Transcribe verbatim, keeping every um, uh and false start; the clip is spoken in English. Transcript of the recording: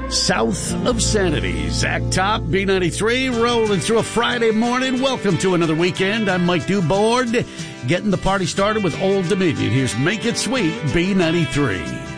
South of Sanity. Zach Top, B ninety-three, rolling through a Friday morning. Welcome to another weekend. I'm Mike Dubord, getting the party started with Old Dominion. Here's Make It Sweet, B ninety-three.